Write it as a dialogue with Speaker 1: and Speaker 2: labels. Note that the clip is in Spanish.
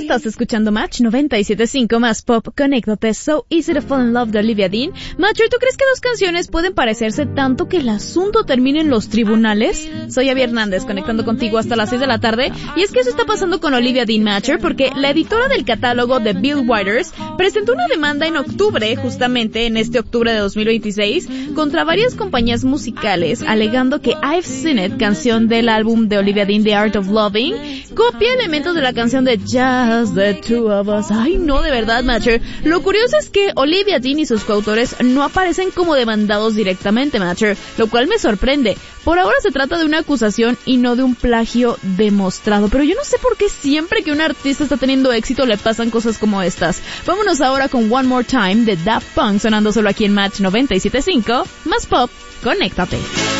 Speaker 1: Estás escuchando Match 97.5 más pop. Conéctate. So Easy to Fall in Love de Olivia Dean. Matcher, ¿tú crees que dos canciones pueden parecerse tanto que el asunto termine en los tribunales? Soy Abby Hernández, conectando contigo hasta las 6 de la tarde. Y es que eso está pasando con Olivia Dean, Matcher, porque la editora del catálogo de Bill Withers presentó una demanda en octubre, justamente en este octubre de 2026, contra varias compañías musicales, alegando que I've Seen It, canción del álbum de Olivia Dean, The Art of Loving, copia elementos de la canción de Just the Two of Us. Ay, no, de verdad, Matcher. Lo curioso es que Olivia Dean y sus coautores no aparecen como demandados directamente, Matcher, lo cual me sorprende. Por ahora se trata de una acusación y no de un plagio demostrado, pero yo no sé por qué siempre que un artista está teniendo éxito le pasan cosas como estas. Vámonos ahora con One More Time de Daft Punk, sonando solo aquí en Match 97.5, más pop, conéctate.